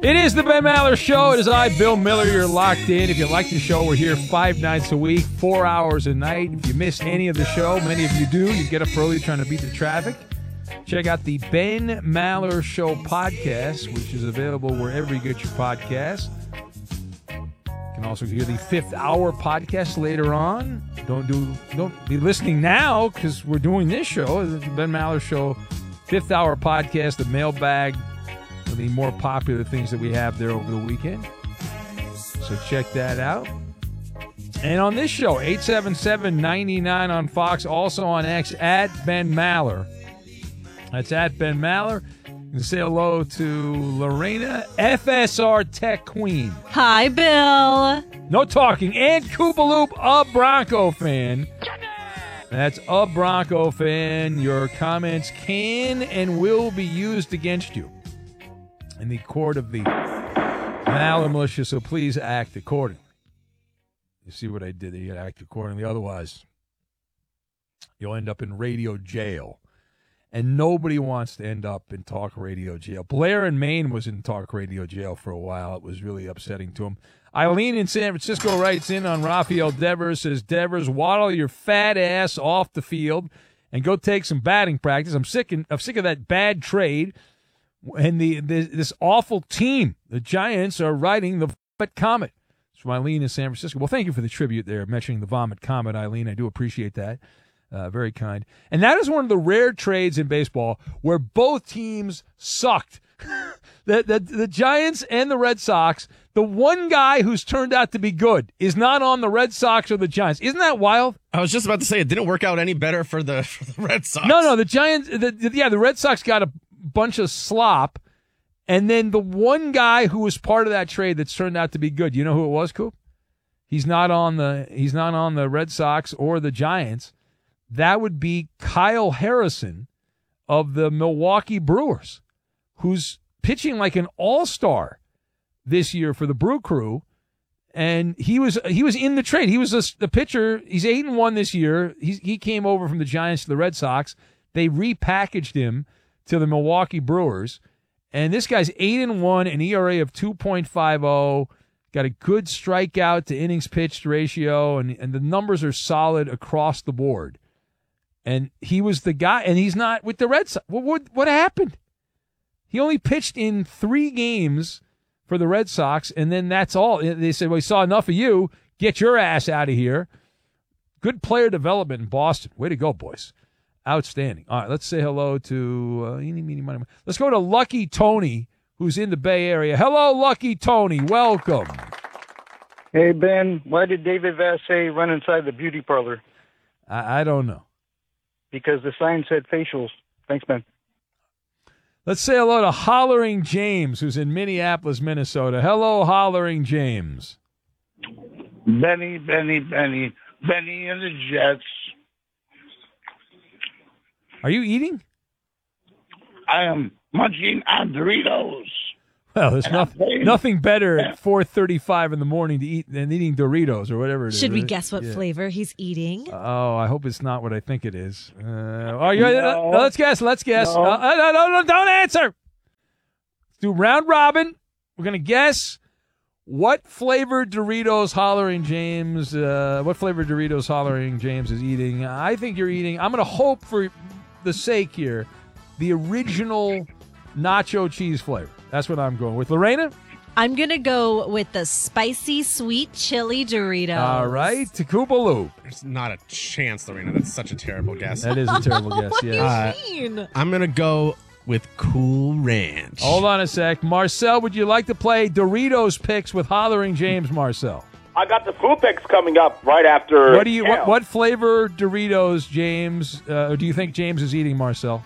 It is the Ben Maller Show. It is I, Bill Miller. You're locked in. If you like the show, we're here 5 nights a week, 4 hours a night. If you miss any of the show, many of you do. You get up early trying to beat the traffic. Check out the Ben Maller Show podcast, which is available wherever you get your podcasts. You can also hear the 5th Hour podcast later on. Don't be listening now because we're doing this show, the Ben Maller Show 5th Hour podcast, the mailbag, the more popular things that we have there over the weekend. So check that out. And on this show, 877-99 on Fox, also on X, at Ben Maller. That's at Ben Maller. You can say hello to Lorena, FSR Tech Queen. Hi, Bill. No talking. And Koopaloop, a Bronco fan. That's a Bronco fan. Your comments can and will be used against you in the court of the Maller Militia, so please act accordingly. You see what I did there? You got to act accordingly. Otherwise, you'll end up in radio jail. And nobody wants to end up in talk radio jail. Blair in Maine was in talk radio jail for a while. It was really upsetting to him. Eileen in San Francisco writes in on Rafael Devers, says, Devers, waddle your fat ass off the field and go take some batting practice. I'm sick of that bad trade. And this awful team, the Giants, are riding the Vomit Comet. It's from Eileen in San Francisco. Well, thank you for the tribute there, mentioning the Vomit Comet, Eileen. I do appreciate that. Very kind. And that is one of the rare trades in baseball where both teams sucked. The Giants and the Red Sox, the one guy who's turned out to be good is not on the Red Sox or the Giants. Isn't that wild? I was just about to say it didn't work out any better for the Red Sox. No, the Giants, the Red Sox got a bunch of slop, and then the one guy who was part of that trade that's turned out to be good. You know who it was, Coop? He's not on the Red Sox or the Giants. That would be Kyle Harrison of the Milwaukee Brewers, who's pitching like an all-star this year for the Brew Crew. And he was in the trade. He was the pitcher. He's 8-1 this year. He came over from the Giants to the Red Sox. They repackaged him to the Milwaukee Brewers. And this guy's 8-1, an ERA of 2.50, got a good strikeout to innings pitched ratio, and the numbers are solid across the board. And he was the guy, and he's not with the Red Sox. What happened? He only pitched in 3 games for the Red Sox, and then that's all. They said, well, we saw enough of you. Get your ass out of here. Good player development in Boston. Way to go, boys. Outstanding. All right, let's say hello to let's go to Lucky Tony, who's in the Bay Area. Hello, Lucky Tony. Welcome. Hey, Ben. Why did David Vassay run inside the beauty parlor? I don't know. Because the sign said facials. Thanks, Ben. Let's say hello to Hollering James, who's in Minneapolis, Minnesota. Hello, Hollering James. Benny and the Jets. Are you eating? I am munching on Doritos. Well, there's nothing better at 4:35 in the morning to eat than eating Doritos or whatever it is. Should we guess what flavor he's eating? Oh, I hope it's not what I think it is. Let's guess. No, don't answer. Let's do round robin. We're going to guess what flavor Doritos Hollering James is eating. I think you're eating, I'm going to hope for the sake here, the original nacho cheese flavor. That's what I'm going with. Lorena? I'm going to go with the spicy sweet chili Doritos. All right. Koopaloop. There's not a chance, Lorena. That's such a terrible guess. That is a terrible guess, yes. What do you mean? I'm going to go with Cool Ranch. Hold on a sec. Marcel, would you like to play Doritos picks with Hollering James, Marcel? I got the food picks coming up right after. What flavor Doritos, James, do you think James is eating, Marcel?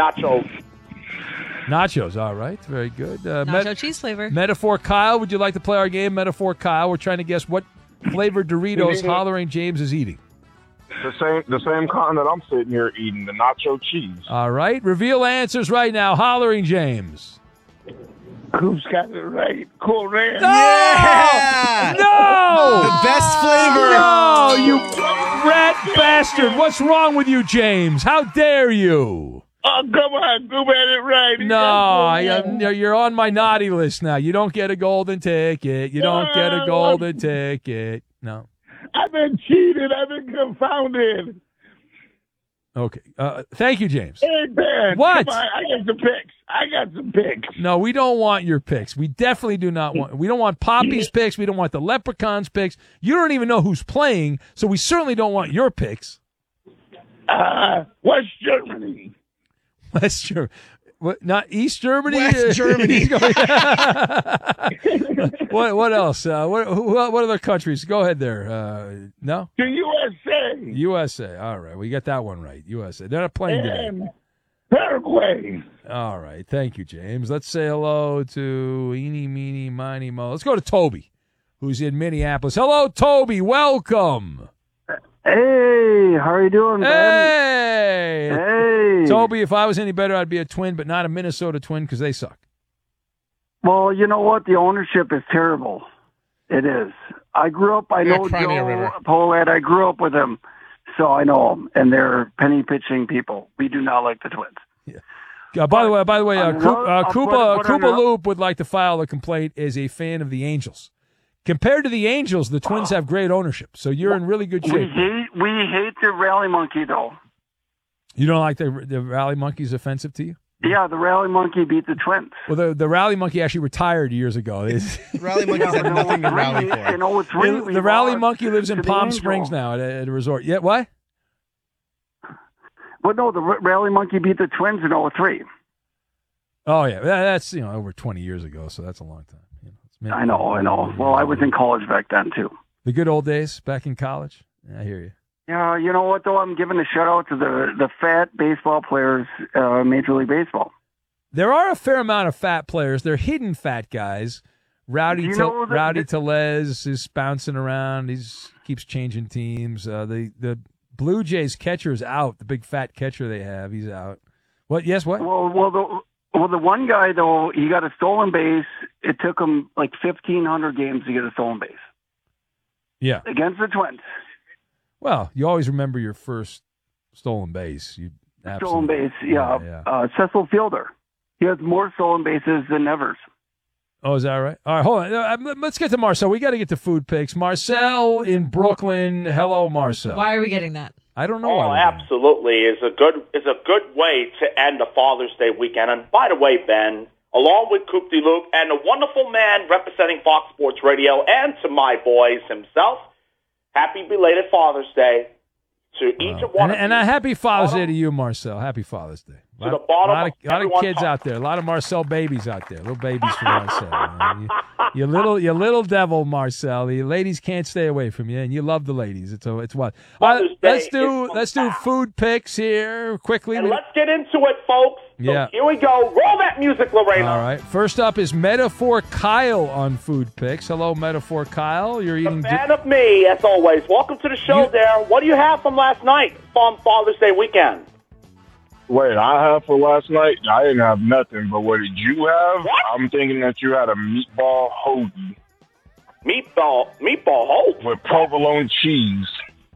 Nachos, all right. Very good. Nacho cheese flavor. Metaphor Kyle, would you like to play our game? Metaphor Kyle, we're trying to guess what flavor Doritos Hollering James is eating. The same kind that I'm sitting here eating, the nacho cheese. All right. Reveal answers right now. Hollering James. Coop's got it right. Cool Ranch. Yeah! No! The best flavor. No, you rat bastard. What's wrong with you, James? How dare you? Oh, come on. Goob had it right. He No, got it. you're on my naughty list now. You don't get a golden ticket. You don't get a golden ticket. No. I've been cheated. I've been confounded. Okay. Thank you, James. Hey, Ben. What? Come on. I got some picks. No, we don't want your picks. We definitely do not want. We don't want Poppy's picks. We don't want the Leprechauns picks. You don't even know who's playing, so we certainly don't want your picks. West Germany. West Germany. What? Not East Germany. West Germany. What else? What other countries? Go ahead there. No. The USA. USA. All right, we got that one right. USA. They're not playing today. And Paraguay. All right. Thank you, James. Let's say hello to Eeny, Meeny, Miny, Mo. Let's go to Toby, who's in Minneapolis. Hello, Toby. Welcome. Hey, how are you doing, Ben? Hey. Hey. Toby, if I was any better, I'd be a Twin, but not a Minnesota Twin because they suck. Well, you know what? The ownership is terrible. It is. I grew up, I know Cry me a Joe river. Pohlad. I grew up with him, so I know him. And they're penny pitching people. We do not like the Twins. By the way, I'll put it Koopa on- Loop would like to file a complaint as a fan of the Angels. Compared to the Angels, the Twins have great ownership, so you're in really good We shape. hate the rally monkey, though. You don't like the Rally Monkey's offensive to you? Yeah, the rally monkey beat the Twins. Well, the Rally Monkey actually retired years ago. Rally monkeys have nothing to rally for. You know, it's really The Rally lost Monkey lives in to the Palm Angels. Springs now at a resort. Yeah, what? But no, the rally monkey beat the Twins in 03. Oh yeah, that's over 20 years ago, so that's a long time. I know. Well, I was in college back then, too. The good old days back in college. I hear you. Yeah, you know what, though? I'm giving a shout-out to the fat baseball players, Major League Baseball. There are a fair amount of fat players. They're hidden fat guys. Rowdy Tellez is bouncing around. Keeps changing teams. The Blue Jays catcher is out. The big fat catcher they have, he's out. What? Yes, what? Well, the one guy, though, he got a stolen base. It took him like 1,500 games to get a stolen base. Yeah. Against the Twins. Well, you always remember your first stolen base. Stolen base, yeah. Cecil Fielder. He has more stolen bases than Nevers. Oh, is that right? All right, hold on. Let's get to Marcel. We got to get to food picks. Marcel in Brooklyn. Hello, Marcel. Why are we getting that? I don't know. Oh, why absolutely. It's a good way to end the Father's Day weekend. And by the way, Ben, along with Coop de Loop and a wonderful man representing Fox Sports Radio, and to my boys himself, happy belated Father's Day to each of one of you. And a happy Father's Day to you, Marcel. Happy Father's Day. To the bottom a lot of kids out there. A lot of Marcel babies out there. Little babies for Marcel. You little devil, Marcel. The ladies can't stay away from you, and you love the ladies. It's what. Let's do food picks here quickly. And let's get into it, folks. So here we go. Roll that music, Lorena. All right. First up is Metaphor Kyle on food picks. Hello, Metaphor Kyle. You're eating. A fan of me, as always. Welcome to the show, there. What do you have from last night from Father's Day weekend? Wait, I have for last night? I didn't have nothing, but what did you have? What? I'm thinking that you had a meatball hoagie. Meatball hoagie? With provolone cheese.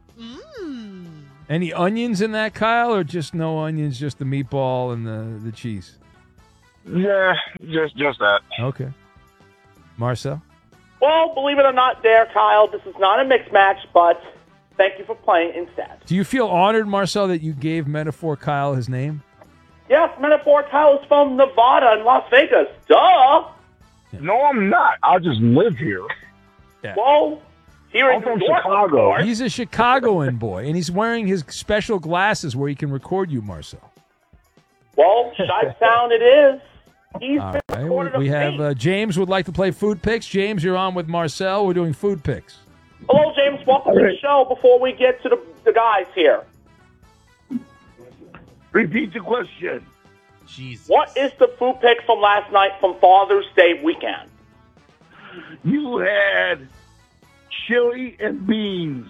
Any onions in that, Kyle, or just no onions, just the meatball and the cheese? Yeah, just that. Okay. Marcel? Well, believe it or not there, Kyle, this is not a mixed match, but thank you for playing instead. Do you feel honored, Marcel, that you gave Metaphor Kyle his name? Yes, Metaphor Kyle is from Nevada and Las Vegas. Duh! No, I'm not. I just live here. Yeah. Well, here I'm in from New York, Chicago. He's a Chicagoan boy, and he's wearing his special glasses where he can record you, Marcel. Well, Chi-Town it is. He's All been right. recorded We of me. have James would like to play food picks. James, you're on with Marcel. We're doing food picks. Hello, James. Welcome to the show. Before we get to the guys here, Repeat the question. Jesus. what is the food pick from last night from Father's Day weekend? You had chili and beans.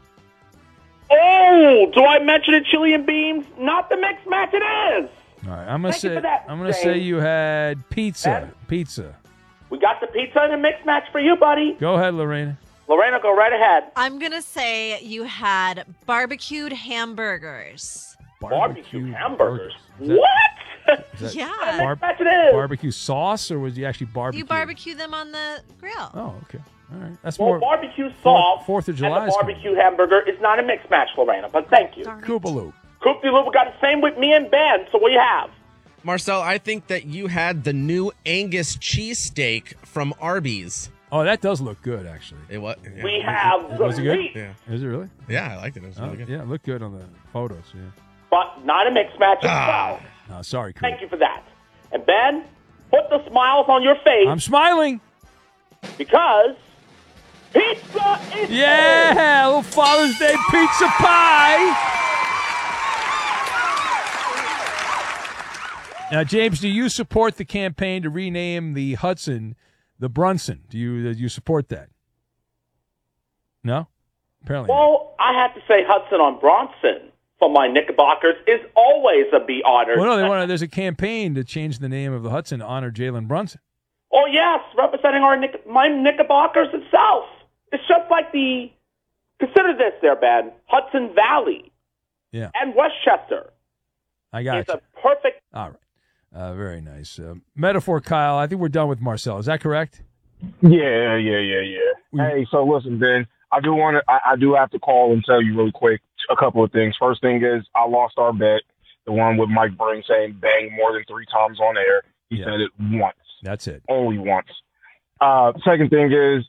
Oh, do I mention it, chili and beans? Not the mixed match it is. All right. I'm gonna Thank you say for that, say James. you had pizza. Ed? Pizza. We got the pizza and the mixed match for you, buddy. Go ahead, Lorena. Lorena, go right ahead. I'm going to say you had barbecued hamburgers. Barbecue hamburgers. Is that- What? is that Yeah. That's it is. barbecue sauce, or was he actually barbecue? You barbecue them on the grill. Oh, okay. All right. That's Well, more barbecue sauce Fourth of July. and the barbecue hamburger is not a mixed match, Lorena, but thank you. Darn it. Koopaloo. Koop-de-Loop got the same with me and Ben, so what do you have? Marcel, I think that you had the new Angus cheesesteak from Arby's. Oh, that does look good, actually. It what? We have the Was it good? meat, Yeah. Is it really? Yeah, I liked it. It was Oh, really good. yeah, it looked good on the photos. Yeah. but not a mixed match as well. No, sorry, Coop. Thank you for that. And Ben, put the smiles on your face I'm smiling. because pizza is Yeah, a little Father's Day pizza pie. Now, James, do you support the campaign to rename the Hudson the Brunson? Do you support that? No? Apparently not. Well, I have to say Hudson on Bronson for my Knickerbockers is always a be honored. Well, no, there's a campaign to change the name of the Hudson to honor Jalen Brunson. Oh, yes, representing my Knickerbockers itself. It's just like consider this there, Ben, Hudson Valley Yeah, and Westchester. I got It's you. a perfect. All right. Very nice. Metaphor, Kyle. I think we're done with Marcel. Is that correct? Yeah. Hey, so listen, Ben, I do have to call and tell you really quick a couple of things. First thing is I lost our bet, the one with Mike Brink saying bang more than 3 times on air. He said it once. That's it. Only once. Second thing is,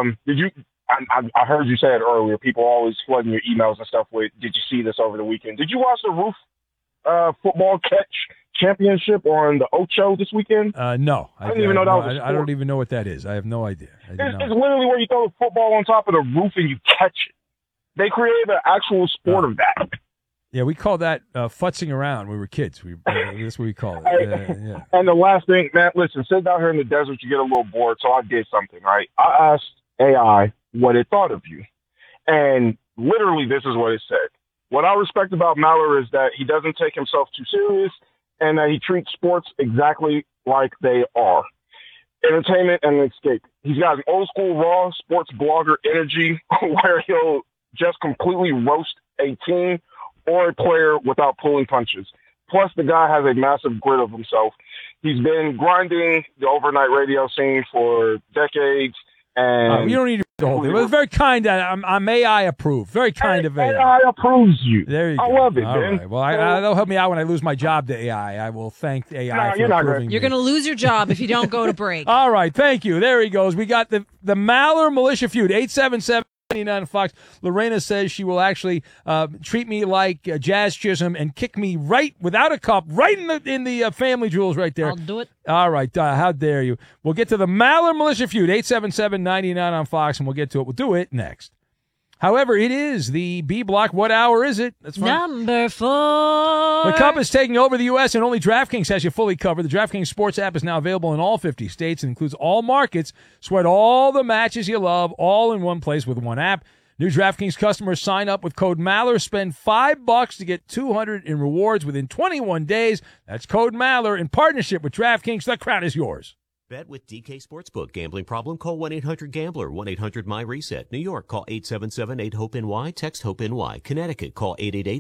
I heard you say it earlier. People always flooding your emails and stuff with, did you see this over the weekend? Did you watch the Roof football catch championship on the Ocho this weekend? No. I didn't even know that was a I don't sport. even know what that is. I have no idea. It's literally where you throw the football on top of the roof and you catch it. They created an actual sport of that. Yeah, we call that futzing around when we were kids. That's what we call it. Yeah. And the last thing, man, listen, sitting out here in the desert, you get a little bored, so I did something, right? I asked AI what it thought of you. And literally this is what it said. What I respect about Maller is that he doesn't take himself too serious and that he treats sports exactly like they are. Entertainment and an escape. He's got an old school raw sports blogger energy where he'll just completely roast a team or a player without pulling punches. Plus, the guy has a massive grit of himself. He's been grinding the overnight radio scene for decades. And you don't need to read the whole thing. It was very kind. I'm AI approved. Very kind of AI. AI approves you. There you go. I love it, All man. right. Well, that'll help me out when I lose my job to AI. I will thank AI No, for you're not approving gonna- me. You're going to lose your job if you don't go to break. All right. Thank you. There he goes. We got the Maller Militia Feud. 877-99 Fox. Lorena says she will actually treat me like Jazz Chisholm and kick me right without a cup right in the family jewels right there. I'll do it. All right. How dare you? We'll get to the Maller Militia Feud. 877-99 on Fox, and we'll get to it. We'll do it next. However, it is the B block. What hour is it? That's fine. Number 4. The Cup is taking over the U.S., and only DraftKings has you fully covered. The DraftKings Sports app is now available in all 50 states and includes all markets. Sweat all the matches you love, all in one place with one app. New DraftKings customers sign up with code Maller. Spend $5 to get $200 in rewards within 21 days. That's code Maller in partnership with DraftKings. The crown is yours. Bet with DK Sportsbook. Gambling problem? Call 1-800-GAMBLER. 1-800-MY-RESET. New York, call 877-8-HOPE-NY. Text HOPE-NY. Connecticut, call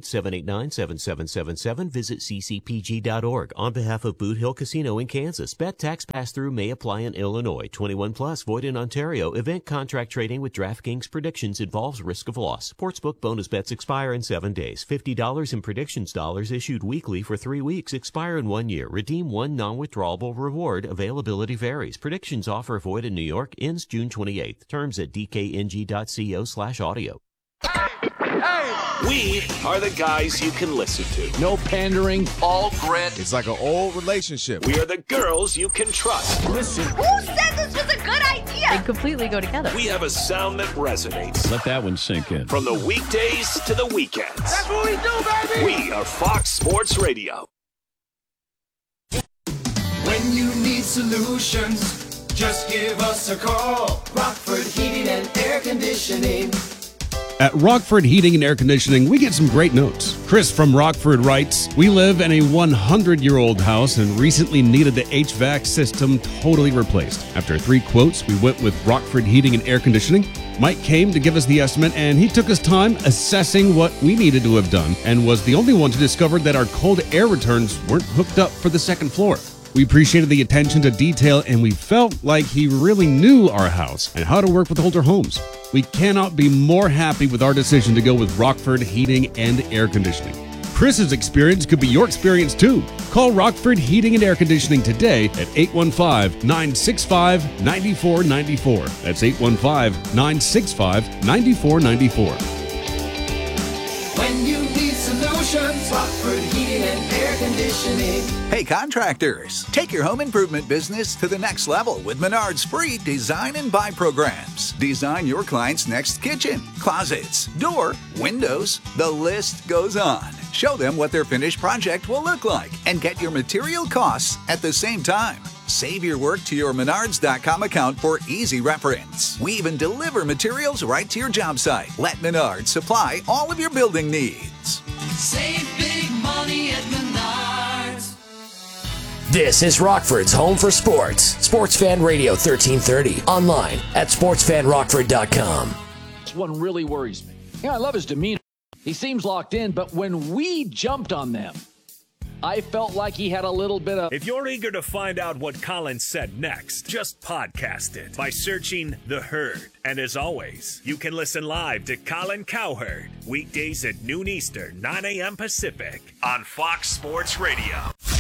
888-789-7777. Visit ccpg.org. On behalf of Boot Hill Casino in Kansas, bet tax pass-through may apply in Illinois. 21 plus, void in Ontario. Event contract trading with DraftKings predictions involves risk of loss. Sportsbook bonus bets expire in 7 days. $50 in predictions dollars issued weekly for 3 weeks. Expire in 1 year. Redeem one non-withdrawable reward. Availability varies. Predictions offer void in New York. Ends June 28th. Terms at dkng.co/audio. We are the guys you can listen to. No pandering. All grit. It's like an old relationship. We are the girls you can trust. Listen. Who said this was a good idea? They completely go together. We have a sound that resonates. Let that one sink in. From the weekdays to the weekends. That's what we do, baby! We are Fox Sports Radio. When you need solutions, just give us a call. Rockford Heating and Air Conditioning. At Rockford Heating and Air Conditioning, we get some great notes. Chris from Rockford writes, "We live in a 100-year-old house and recently needed the HVAC system totally replaced. After 3 quotes, we went with Rockford Heating and Air Conditioning. Mike came to give us the estimate, and he took his time assessing what we needed to have done and was the only one to discover that our cold air returns weren't hooked up for the second floor. We appreciated the attention to detail, and we felt like he really knew our house and how to work with older homes. We cannot be more happy with our decision to go with Rockford Heating and Air Conditioning. Chris's experience could be your experience too. Call Rockford Heating and Air Conditioning today at 815-965-9494. That's 815-965-9494. When you need solutions, Rockford Heating and Air Conditioning. Hey contractors, take your home improvement business to the next level with Menard's free design and buy programs. Design your client's next kitchen, closets, door, windows, the list goes on. Show them what their finished project will look like and get your material costs at the same time. Save your work to your Menards.com account for easy reference. We even deliver materials right to your job site. Let Menards supply all of your building needs. Save big money at Menards. This is Rockford's home for sports. Sports Fan Radio 1330. Online at sportsfanrockford.com. This one really worries me. Yeah, I love his demeanor. He seems locked in, but when we jumped on them, I felt like he had a little bit of... If you're eager to find out what Colin said next, just podcast it by searching The Herd. And as always, you can listen live to Colin Cowherd, weekdays at noon Eastern, 9 a.m. Pacific, on Fox Sports Radio.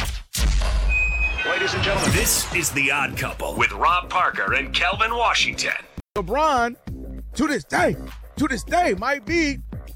Ladies and gentlemen, this is The Odd Couple with Rob Parker and Kelvin Washington. LeBron, to this day, might be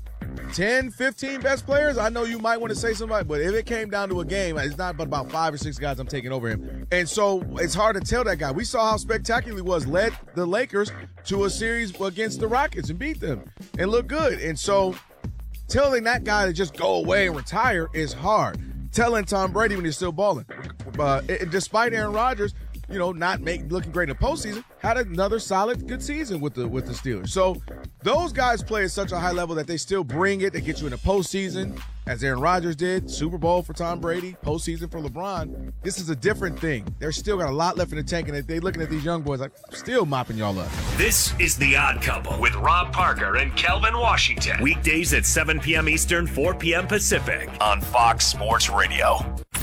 10, 15 best players. I know you might want to say somebody, but if it came down to a game, it's not but about 5 or 6 guys I'm taking over him. And so it's hard to tell that guy. We saw how spectacular he was, led the Lakers to a series against the Rockets and beat them and look good. And so telling that guy to just go away and retire is hard. Telling Tom Brady when he's still balling. Despite Aaron Rodgers, not looking great in the postseason, had another solid, good season with the Steelers. So those guys play at such a high level that they still bring it. They get you in the postseason, as Aaron Rodgers did, Super Bowl for Tom Brady, postseason for LeBron. This is a different thing. They're still got a lot left in the tank, and they're looking at these young boys like, still mopping y'all up. This is The Odd Couple with Rob Parker and Kelvin Washington. Weekdays at 7 p.m. Eastern, 4 p.m. Pacific on Fox Sports Radio.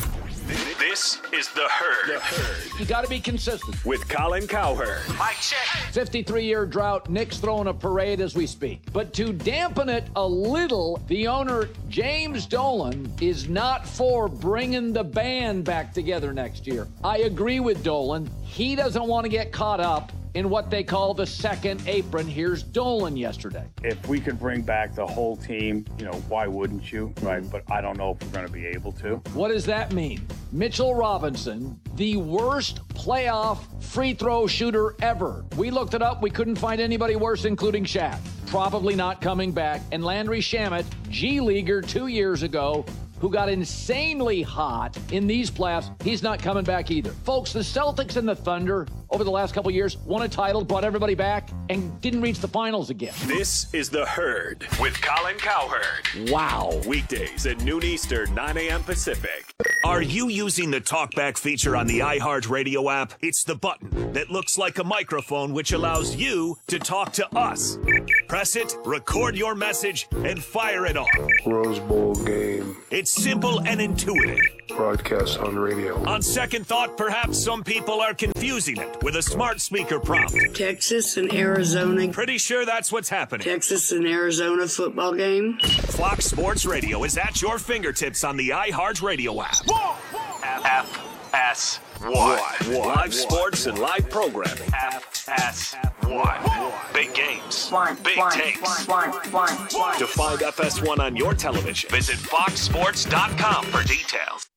This is The Herd. You got to be consistent. With Colin Cowherd. Mic check. 53-year drought. Nick's throwing a parade as we speak. But to dampen it a little, the owner, James Dolan, is not for bringing the band back together next year. I agree with Dolan. He doesn't want to get caught up in what they call the second apron. Here's Dolan yesterday. If we could bring back the whole team, why wouldn't you? Right? But I don't know if we're going to be able to. What does that mean? Mitchell Robinson, the worst playoff free throw shooter ever. We looked it up. We couldn't find anybody worse, including Shaq. Probably not coming back. And Landry Shamet, G-Leaguer 2 years ago, who got insanely hot in these playoffs, he's not coming back either. Folks, the Celtics and the Thunder over the last couple of years won a title, brought everybody back, and didn't reach the finals again. This is The Herd with Colin Cowherd. Wow. Weekdays at noon Eastern, 9 a.m. Pacific. Are you using the TalkBack feature on the iHeartRadio app? It's the button that looks like a microphone, which allows you to talk to us. Press it, record your message, and fire it off. Rose Bowl game. It's simple and intuitive. Broadcast on radio. On second thought, perhaps some people are confusing it with a smart speaker prompt. Texas and Arizona. Pretty sure that's what's happening. Texas and Arizona football game. Fox Sports Radio is at your fingertips on the iHeartRadio app. FS1. Live sports and live programming. FS1. Big games. Big takes. To find FS1 on your television, visit foxsports.com for details.